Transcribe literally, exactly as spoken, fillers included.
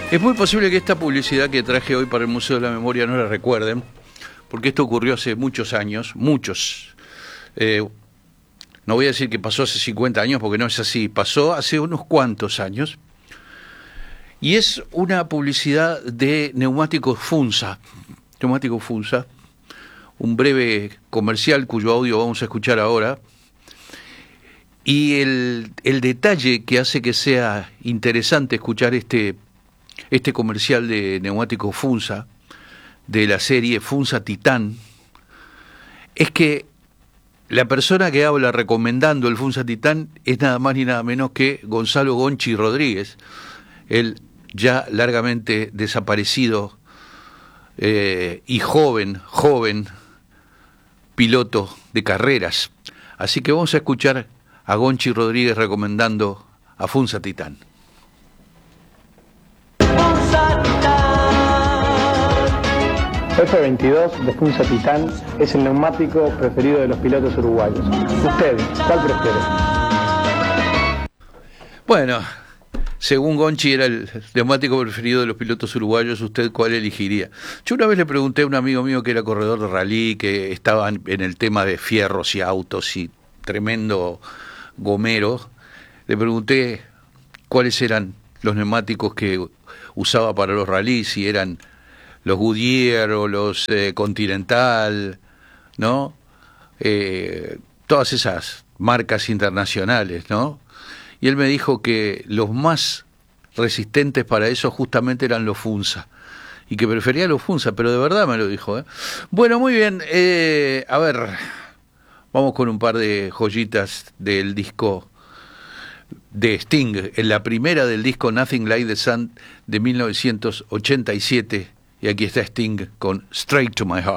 Es muy posible que esta publicidad que traje hoy para el Museo de la Memoria no la recuerden, porque esto ocurrió hace muchos años, muchos. Eh, no voy a decir que pasó hace cincuenta años, porque no es así, pasó hace unos cuantos años. Y es una publicidad de neumáticos Funsa, neumáticos Funsa, un breve comercial cuyo audio vamos a escuchar ahora. Y el, el detalle que hace que sea interesante escuchar este, este comercial de neumáticos Funsa, de la serie Funsa Titán, es que la persona que habla recomendando el Funsa Titán es nada más ni nada menos que Gonzalo Gonchi Rodríguez, el ya largamente desaparecido eh, y joven, joven piloto de carreras. Así que vamos a escuchar a Gonchi Rodríguez recomendando a Funsa Titán. F veintidós de Funsa Titán es el neumático preferido de los pilotos uruguayos. ¿Usted cuál prefiere? Bueno, según Gonchi era el neumático preferido de los pilotos uruguayos, ¿usted cuál elegiría? Yo una vez le pregunté a un amigo mío que era corredor de rally, que estaba en el tema de fierros y autos y tremendo gomero, le pregunté cuáles eran los neumáticos que usaba para los rallies, si eran los Goodyear o los eh, Continental, ¿no? Eh, todas esas marcas internacionales, ¿no? Y él me dijo que los más resistentes para eso justamente eran los Funsa, y que prefería los Funsa, pero de verdad me lo dijo, ¿eh? Bueno, muy bien, eh, a ver, vamos con un par de joyitas del disco de Sting, en la primera del disco Nothing Like the Sun de mil novecientos ochenta y siete, y aquí está Sting con Straight to My Heart.